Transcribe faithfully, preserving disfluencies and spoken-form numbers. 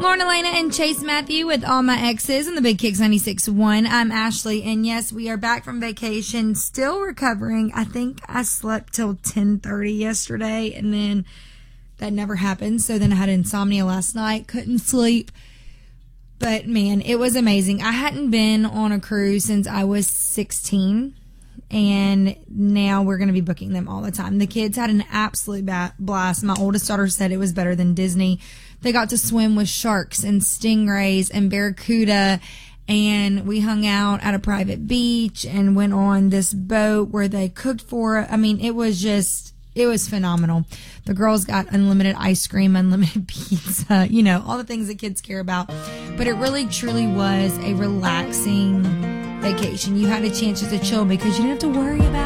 Lauren Elena and Chase Matthew with All My Exes on the Big Kicks ninety-six point one. I'm Ashley, and yes, we are back from vacation, still recovering. I think I slept till ten thirty yesterday, and then that never happened. So then I had insomnia last night, couldn't sleep. But man, it was amazing. I hadn't been on a cruise since I was sixteen, and now we're going to be booking them all the time. The kids had an absolute blast. My oldest daughter said it was better than Disney. They got to swim with sharks and stingrays and barracuda, and we hung out at a private beach and went on this boat where they cooked for us. I mean, it was just, it was phenomenal. The girls got unlimited ice cream, unlimited pizza, you know, all the things that kids care about. But it really, truly was a relaxing vacation. You had a chance just to chill because you didn't have to worry about